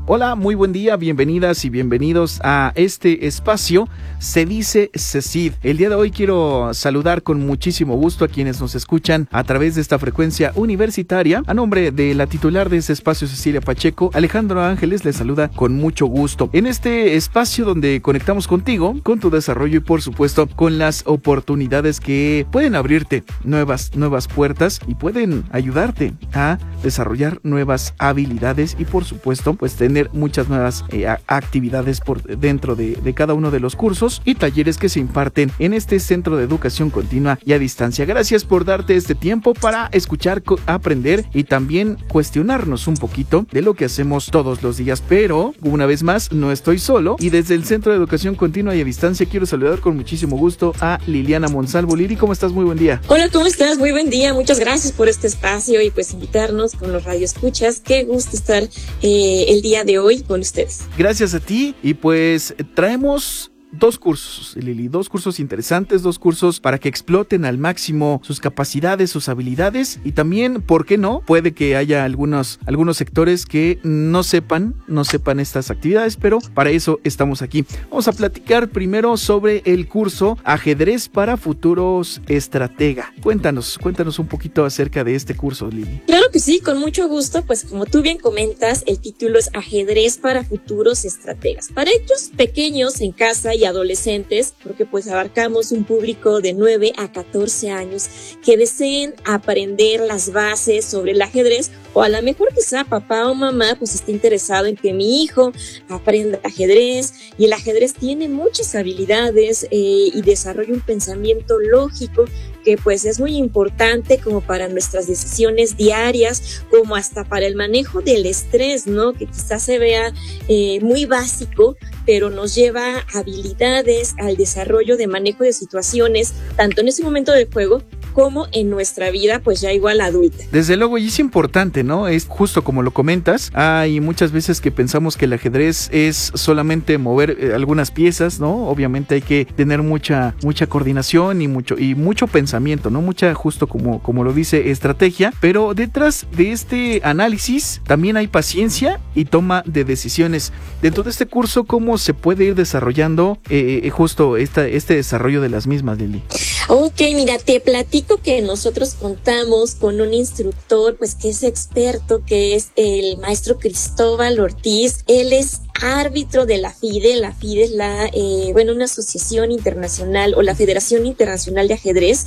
Hola, muy buen día, bienvenidas y bienvenidos a este espacio Se Dice CECID. El día de hoy quiero saludar con muchísimo gusto a quienes nos escuchan a través de esta frecuencia universitaria. A nombre de la titular de ese espacio, Cecilia Pacheco, Alejandro Ángeles les saluda con mucho gusto. En este espacio donde conectamos contigo, con tu desarrollo y por supuesto con las oportunidades que pueden abrirte nuevas puertas y pueden ayudarte a desarrollar nuevas habilidades y por supuesto pues tener muchas nuevas actividades por dentro de cada uno de los cursos y talleres que se imparten en este Centro de Educación Continua y a Distancia. Gracias por darte este tiempo para escuchar, aprender y también cuestionarnos un poquito de lo que hacemos todos los días. Pero una vez más no estoy solo y desde el Centro de Educación Continua y a Distancia quiero saludar con muchísimo gusto a Liliana Monsalvo. Lili, ¿cómo estás? Muy buen día. Hola, ¿cómo estás? Muy buen día. Muchas gracias por este espacio y pues invitarnos con los radioescuchas. Qué gusto estar el día de hoy con ustedes. Gracias a ti y pues traemos dos cursos, Lili, dos cursos interesantes, dos cursos para que exploten al máximo sus capacidades, sus habilidades y también, ¿por qué no? Puede que haya algunos sectores que no sepan estas actividades, pero para eso estamos aquí. Vamos a platicar primero sobre el curso Ajedrez para Futuros Estratega. Cuéntanos un poquito acerca de este curso, Lili. Claro que sí, con mucho gusto, pues como tú bien comentas, el título es Ajedrez para Futuros Estrategas. Para ellos pequeños en casa y adolescentes, porque pues abarcamos un público de 9 a 14 años que deseen aprender las bases sobre el ajedrez, o a lo mejor quizá papá o mamá pues esté interesado en que mi hijo aprenda ajedrez, y el ajedrez tiene muchas habilidades y desarrolla un pensamiento lógico que pues es muy importante como para nuestras decisiones diarias, como hasta para el manejo del estrés, ¿no? Que quizás se vea muy básico, pero nos lleva a habilidades, al desarrollo de manejo de situaciones, tanto en ese momento del juego como en nuestra vida, pues ya igual adulta. Desde luego, y es importante, ¿no? Es justo como lo comentas, hay muchas veces que pensamos que el ajedrez es solamente mover algunas piezas, ¿no? Obviamente hay que tener mucha coordinación y mucho pensamiento, ¿no? Mucha, justo como lo dice, estrategia, pero detrás de este análisis también hay paciencia y toma de decisiones. Dentro de este curso, ¿cómo se puede ir desarrollando justo este desarrollo de las mismas, Lili? Ok, mira, te platico que nosotros contamos con un instructor, pues que es experto, que es el maestro Cristóbal Ortiz. Él es árbitro de la FIDE. La FIDE es una asociación internacional o la Federación Internacional de Ajedrez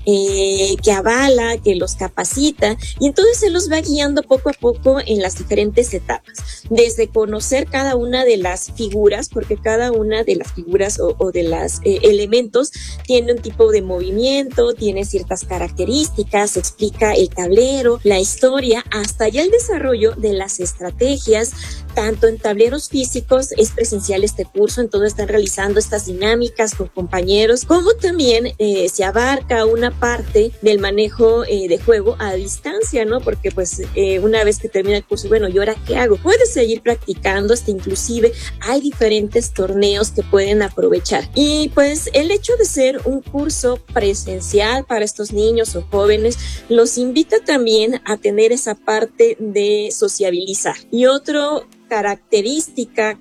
que avala, que los capacita, y entonces se los va guiando poco a poco en las diferentes etapas, desde conocer cada una de las figuras, porque cada una de las figuras o de los elementos tiene un tipo de movimiento, tiene ciertas características, explica el tablero, la historia, hasta ya el desarrollo de las estrategias, tanto en tableros físicos, es presencial este curso, entonces están realizando estas dinámicas con compañeros, como también se abarca una parte del manejo de juego a distancia, ¿no? Porque pues una vez que termina el curso, bueno, ¿y ahora qué hago? Puedes seguir practicando, hasta inclusive hay diferentes torneos que pueden aprovechar. Y pues el hecho de ser un curso presencial para estos niños o jóvenes los invita también a tener esa parte de sociabilizar. Y otro característica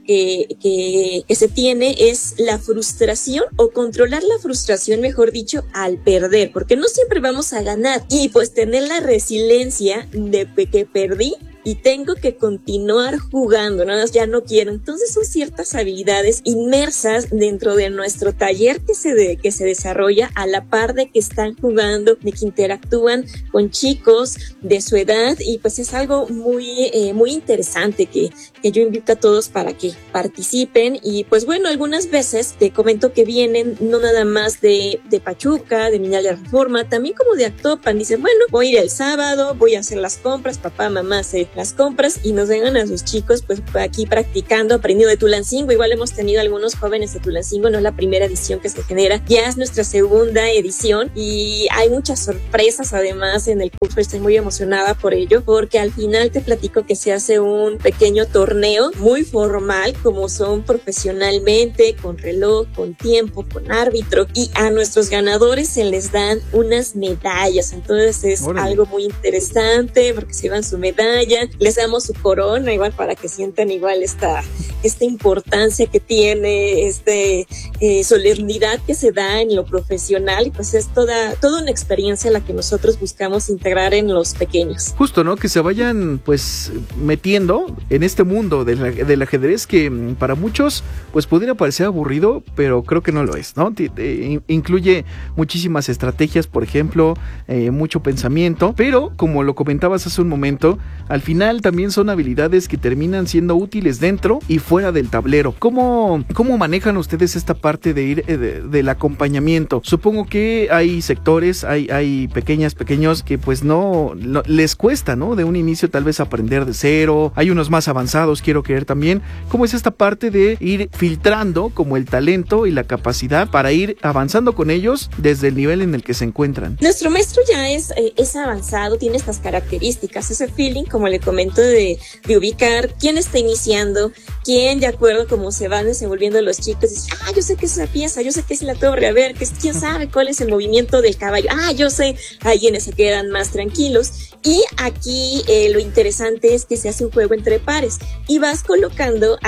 que se tiene es la frustración, o controlar la frustración, mejor dicho, al perder, porque no siempre vamos a ganar, y pues tener la resiliencia de que perdí y tengo que continuar jugando, nada más ya no quiero. Entonces son ciertas habilidades inmersas dentro de nuestro taller que se desarrolla a la par de que están jugando, de que interactúan con chicos de su edad, y pues es algo muy interesante que yo invito a todos para que participen. Y pues bueno, algunas veces te comento que vienen no nada más de Pachuca, de Mineral de Reforma, también como de Actopan. Dicen, bueno, voy a ir el sábado, voy a hacer las compras, papá, mamá hace las compras, y nos vengan a sus chicos pues aquí practicando, aprendiendo de Tulancingo. Igual hemos tenido algunos jóvenes de Tulancingo, no es la primera edición que se genera, ya es nuestra segunda edición y hay muchas sorpresas además en el curso. Estoy muy emocionada por ello, porque al final te platico que se hace un pequeño torneo muy formal, como son profesionalmente, con reloj, con tiempo, con árbitro, y a nuestros ganadores se les dan unas medallas. Entonces es algo muy interesante porque se llevan su medalla, medalla, les damos su corona igual para que sientan igual esta importancia que tiene, solemnidad que se da en lo profesional, y pues es toda una experiencia la que nosotros buscamos integrar en los pequeños. Justo, ¿no? Que se vayan pues metiendo en este mundo del ajedrez que para muchos pues pudiera parecer aburrido, pero creo que no lo es, ¿no? Incluye muchísimas estrategias, por ejemplo, mucho pensamiento, pero como lo comentabas hace un momento, al final también son habilidades que terminan siendo útiles dentro y fuera del tablero. ¿Cómo manejan ustedes esta parte de ir del acompañamiento? Supongo que hay sectores, hay pequeños que pues no les cuesta, ¿no? De un inicio tal vez aprender de cero, hay unos más avanzados, quiero creer también. ¿Cómo es esta parte de ir filtrando como el talento y la capacidad para ir avanzando con ellos desde el nivel en el que se encuentran? Nuestro maestro ya es avanzado, tiene estas características, ese feeling, como le comento, de ubicar quién está iniciando, quién, de acuerdo como se van desenvolviendo los chicos, dice, yo sé que es la pieza, yo sé que es la torre, a ver, quién sabe cuál es el movimiento del caballo, yo sé, hay quienes se quedan más tranquilos. Y aquí lo interesante es que se hace un juego entre pares y vas colocando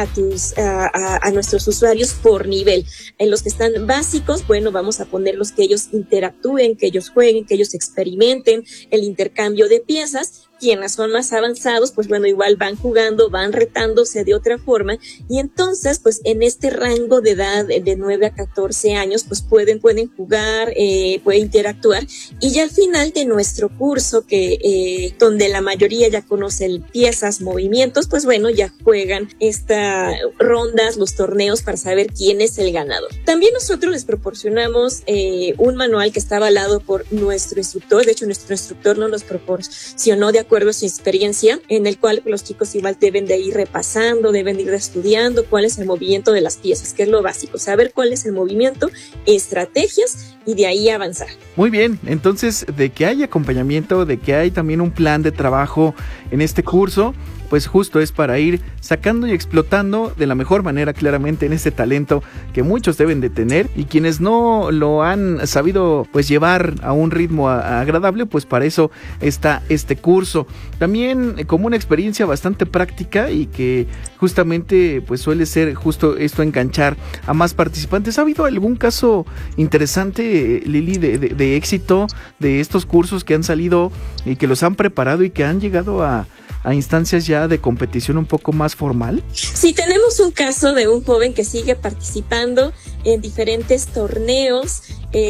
a nuestros usuarios por nivel. En los que están básicos, bueno, vamos a ponerlos que ellos interactúen, que ellos jueguen, que ellos experimenten el intercambio de piezas. Quienes son más avanzados, pues bueno, igual van jugando, van retándose de otra forma, y entonces, pues en este rango de edad de 9 a 14 años, pues pueden jugar, pueden interactuar, y ya al final de nuestro curso, donde la mayoría ya conocen piezas, movimientos, pues bueno, ya juegan estas rondas, los torneos para saber quién es el ganador. También nosotros les proporcionamos un manual que está avalado por nuestro instructor. De hecho, nuestro instructor nos los proporcionó de acuerdo a su experiencia, en el cual los chicos igual deben de ir repasando, deben de ir estudiando cuál es el movimiento de las piezas, que es lo básico, saber cuál es el movimiento, estrategias, y de ahí avanzar. Muy bien, entonces de que hay acompañamiento, de que hay también un plan de trabajo en este curso, pues justo es para ir sacando y explotando de la mejor manera claramente en este talento que muchos deben de tener, y quienes no lo han sabido pues llevar a un ritmo agradable, pues para eso está este curso. También como una experiencia bastante práctica y que justamente pues suele ser justo esto, enganchar a más participantes. ¿Ha habido algún caso interesante, Lili, de éxito de estos cursos que han salido y que los han preparado y que han llegado a instancias ya de competición un poco más formal? Sí, tenemos un caso de un joven que sigue participando en diferentes torneos,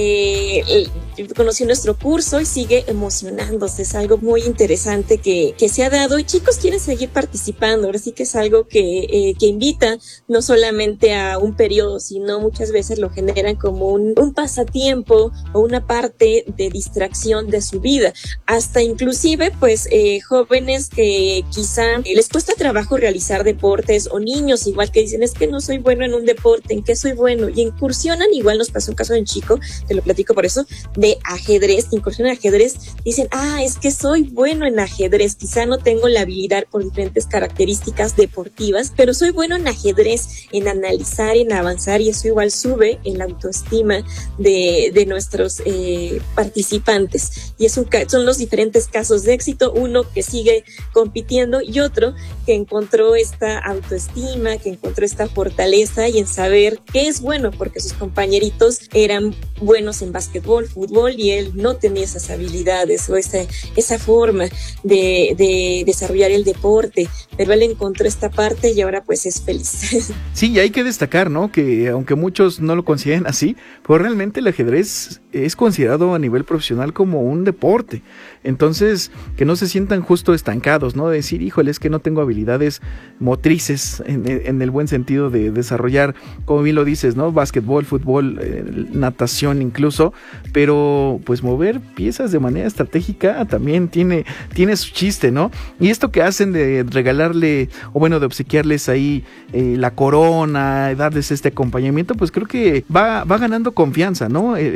conoció nuestro curso y sigue emocionándose. Es algo muy interesante que se ha dado, y chicos quieren seguir participando. Ahora sí que es algo que invita no solamente a un periodo, sino muchas veces lo generan como un pasatiempo o una parte de distracción de su vida. Hasta inclusive pues jóvenes que quizá les cuesta trabajo realizar deportes, o niños igual que dicen, es que no soy bueno en un deporte, ¿en qué soy bueno? Y incursionan, igual nos pasó un caso de un chico, te lo platico por eso, de ajedrez, incursionan en ajedrez, dicen, es que soy bueno en ajedrez, quizá no tengo la habilidad por diferentes características deportivas, pero soy bueno en ajedrez, en analizar, en avanzar, y eso igual sube en la autoestima de nuestros participantes. Y son los diferentes casos de éxito, uno que sigue compitiendo y otro que encontró esta autoestima, que encontró esta fortaleza y en saber qué es bueno, porque sus compañeritos eran buenos en básquetbol, fútbol, y él no tenía esas habilidades o esa forma de desarrollar el deporte, pero él encontró esta parte y ahora pues es feliz. Sí, y hay que destacar, ¿no?, que aunque muchos no lo consideren así, pues realmente el ajedrez es considerado a nivel profesional como un deporte. Entonces, que no se sientan justo estancados, ¿no? De decir, híjole, es que no tengo habilidades motrices en el buen sentido de desarrollar, como bien lo dices, ¿no? Básquetbol, fútbol, natación incluso, pero pues mover piezas de manera estratégica también tiene su chiste, ¿no? Y esto que hacen de regalarle, o bueno, de obsequiarles ahí la corona, darles este acompañamiento, pues creo que va ganando confianza, ¿no? El pequeño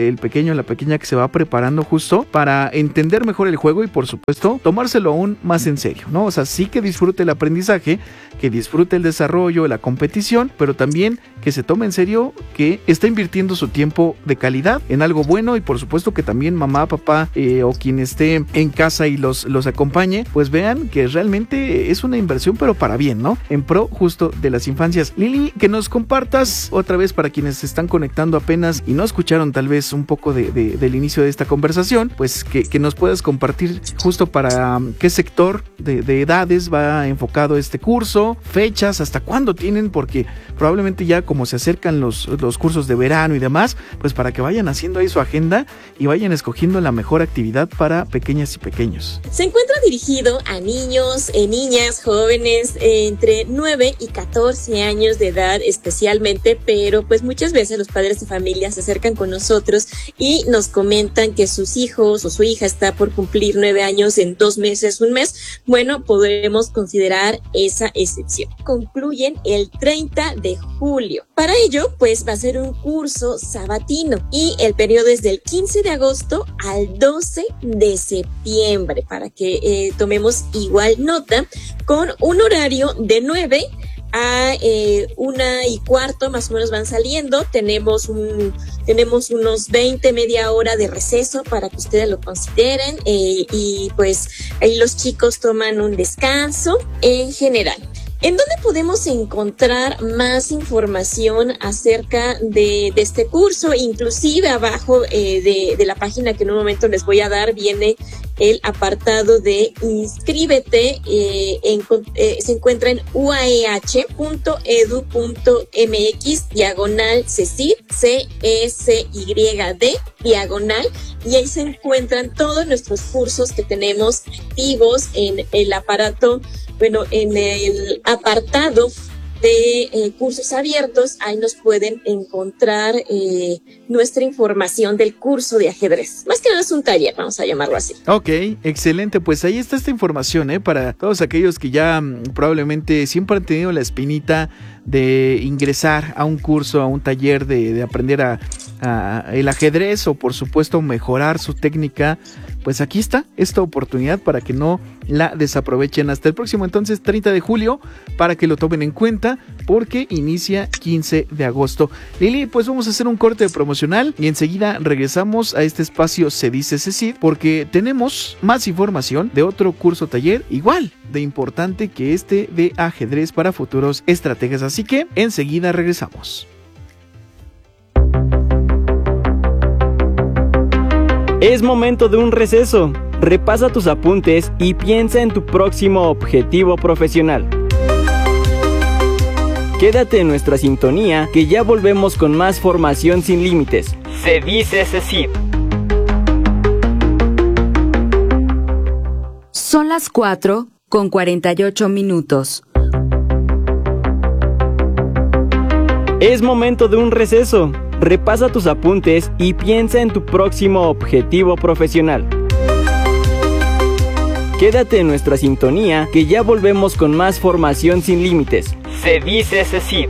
pequeño, la pequeña que se va preparando justo para entender mejor el juego y por supuesto tomárselo aún más en serio, ¿no? O sea, sí que disfrute el aprendizaje, que disfrute el desarrollo, la competición, pero también que se tome en serio que está invirtiendo su tiempo de calidad en algo bueno y por supuesto que también mamá, papá o quien esté en casa y los acompañe, pues vean que realmente es una inversión pero para bien, ¿no? En pro justo de las infancias. Lili, que nos compartas otra vez para quienes se están conectando apenas y no escucharon tal vez un poco del inicio de esta conversación, pues que nos puedas compartir justo para qué sector de edades va enfocado este curso, fechas, hasta cuándo tienen, porque probablemente ya como se acercan los cursos de verano y demás, pues para que vayan haciendo ahí su agenda y vayan escogiendo la mejor actividad para pequeñas y pequeños. Se encuentra dirigido a niños, niñas, jóvenes entre 9 y 14 años de edad especialmente, pero pues muchas veces los padres de familia se acercan con nosotros y nos comentan que sus hijos o su hija está por cumplir 9 años en 2 meses, un mes. Bueno, podremos considerar esa excepción. Concluyen el 30 de julio. Para ello, pues va a ser un curso sabatino y el periodo es del 15 de agosto al 12 de septiembre para que tomemos igual nota, con un horario de 9 a 1:15 más o menos van saliendo. Tenemos unos 20, media hora de receso para que ustedes lo consideren y pues ahí los chicos toman un descanso en general. ¿En dónde podemos encontrar más información acerca de este curso? Inclusive abajo de la página que en un momento les voy a dar viene el apartado de inscríbete. Se encuentra en uaeh.edu.mx/CESYD, CESYD, diagonal, y ahí se encuentran todos nuestros cursos que tenemos activos en el aparato. Bueno, en el apartado de cursos abiertos, ahí nos pueden encontrar nuestra información del curso de ajedrez. Más que nada es un taller, vamos a llamarlo así. Ok, excelente, pues ahí está esta información, para todos aquellos que ya probablemente siempre han tenido la espinita de ingresar a un curso, a un taller de aprender el ajedrez o por supuesto mejorar su técnica. Pues aquí está esta oportunidad para que no la desaprovechen. Hasta el próximo entonces 30 de julio para que lo tomen en cuenta porque inicia 15 de agosto. Lili, pues vamos a hacer un corte promocional y enseguida regresamos a este espacio Se Dice CESYD porque tenemos más información de otro curso taller igual de importante que este de ajedrez para futuros estrategas. Así que enseguida regresamos. Es momento de un receso. Repasa tus apuntes y piensa en tu próximo objetivo profesional. Quédate en nuestra sintonía que ya volvemos con más formación sin límites. Se dice CESYD. Son las 4:48. Es momento de un receso. Repasa tus apuntes y piensa en tu próximo objetivo profesional. Quédate en nuestra sintonía que ya volvemos con más formación sin límites. Se dice CESYD.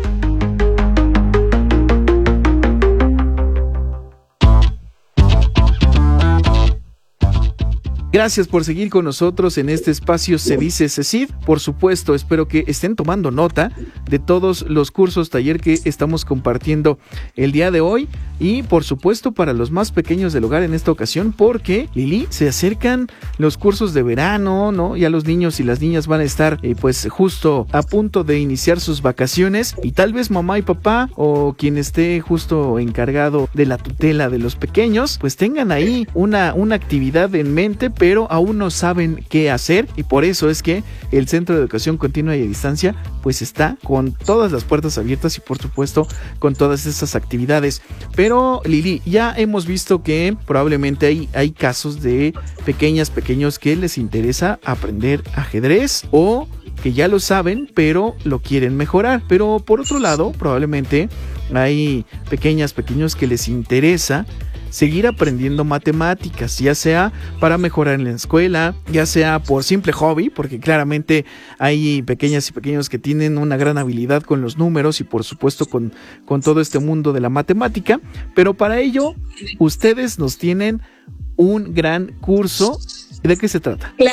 Gracias por seguir con nosotros en este espacio Se Dice CESYD. Por supuesto, espero que estén tomando nota de todos los cursos taller que estamos compartiendo el día de hoy y por supuesto para los más pequeños del hogar en esta ocasión porque, Lili, se acercan los cursos de verano, ¿no? Ya los niños y las niñas van a estar pues justo a punto de iniciar sus vacaciones y tal vez mamá y papá o quien esté justo encargado de la tutela de los pequeños pues tengan ahí una actividad en mente, pero aún no saben qué hacer y por eso es que el Centro de Educación Continua y a Distancia pues está con todas las puertas abiertas y por supuesto con todas estas actividades. Pero Lili, ya hemos visto que probablemente hay casos de pequeños que les interesa aprender ajedrez o que ya lo saben pero lo quieren mejorar. Pero por otro lado probablemente hay pequeños que les interesa seguir aprendiendo matemáticas, ya sea para mejorar en la escuela, ya sea por simple hobby, porque claramente hay pequeñas y pequeños que tienen una gran habilidad con los números y por supuesto con todo este mundo de la matemática, pero para ello ustedes nos tienen un gran curso. ¿De qué se trata?